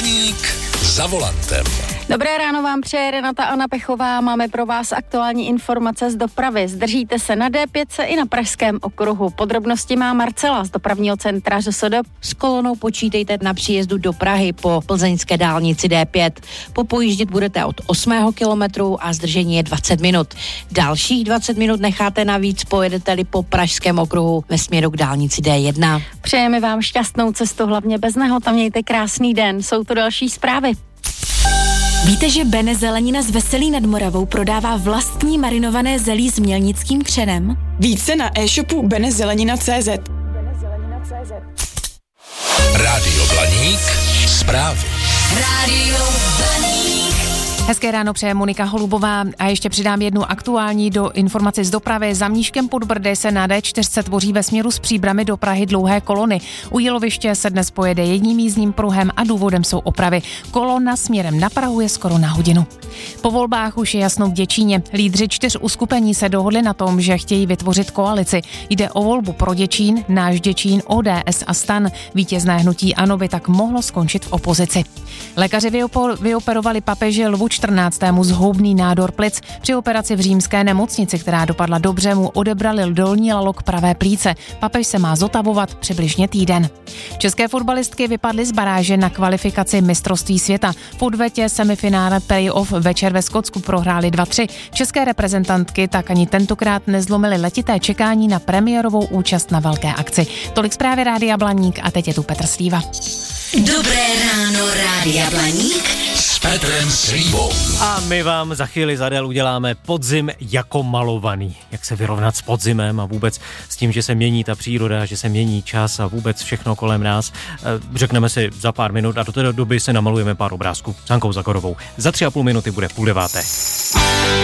Blaník za volantem. Dobré ráno vám přeje Renata Anna Pechová. Máme pro vás aktuální informace z dopravy. Zdržíte se na D5 i na Pražském okruhu. Podrobnosti má Marcela z dopravního centra ŘSD. S kolonou počítejte na příjezdu do Prahy po plzeňské dálnici D5. Popojíždět budete od 8. kilometru a zdržení je 20 minut. Dalších 20 minut necháte navíc, pojedete-li po Pražském okruhu ve směru k dálnici D1. Přejeme vám šťastnou cestu, hlavně bez nehod a mějte krásný den. Jsou to další zprávy. Víte, že Bene Zelenina z Veselí nad Moravou prodává vlastní marinované zelí s mělnickým křenem? Více na e-shopu benezelenina.cz. Rádio Blaník, zprávy. Rádio Blaník. Hezké ráno přeje Monika Holubová a ještě přidám jednu aktuální do informaci z dopravy. Za Mníškem pod Brdy se na D4 tvoří ve směru z Příbrami do Prahy dlouhé kolony. U Jíloviště se dnes pojede jedním jízdním pruhem a důvodem jsou opravy. Kolona směrem na Prahu je skoro na hodinu. Po volbách už je jasno v Děčíně. Lídři 4 uskupení se dohodli na tom, že chtějí vytvořit koalici. Jde o volbu pro Děčín, Náš Děčín, ODS a STAN. Vítězné hnutí ANO by tak mohlo skončit v opozici. Lékaři vyoperovali papeži Lvu 14. zhoubný nádor plic. Při operaci v římské nemocnici, která dopadla dobře, mu odebrali dolní lalok pravé plíce. Papež se má zotavovat přibližně týden. České fotbalistky vypadly z baráže na kvalifikaci mistrovství světa. V odvetě semifinále play-off večer ve Skotsku prohrály 2-3. České reprezentantky tak ani tentokrát nezlomily letité čekání na premiérovou účast na velké akci. Tolik zprávy Rádia Blaník a teď je tu Petr Slíva. Dobré ráno, Rádia Blaník S Petrem Slívou. A my vám za chvíli zadel uděláme podzim jako malovaný. Jak se vyrovnat s podzimem a vůbec s tím, že se mění ta příroda, že se mění čas a vůbec všechno kolem nás. Řekneme si za pár minut a do té doby se namalujeme pár obrázků s Hankou Zagorovou. Za 3,5 minuty bude 8:30.